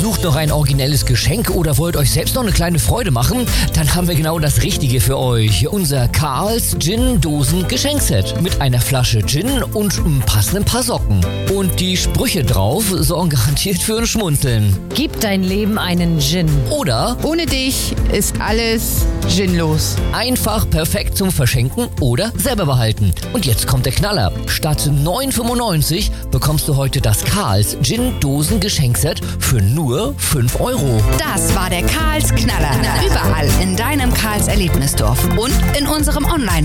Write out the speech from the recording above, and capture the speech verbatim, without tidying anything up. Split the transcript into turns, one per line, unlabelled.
Sucht noch ein originelles Geschenk oder wollt euch selbst noch eine kleine Freude machen? Dann haben wir genau das Richtige für euch. Unser Karls Gin-Dosen-Geschenkset mit einer Flasche Gin und einem passenden Paar Socken. Und die Sprüche drauf sorgen garantiert für ein Schmunzeln.
Gib dein Leben einen Gin.
Oder
ohne dich ist alles ginlos.
Einfach perfekt zum Verschenken oder selber behalten. Und jetzt kommt der Knaller. Statt neun fünfundneunzig bekommst du heute das Karls Gin-Dosen-Geschenkset für nur fünf Euro.
Das war der Karls Knaller. Überall in deinem Karls Erlebnisdorf und in unserem Online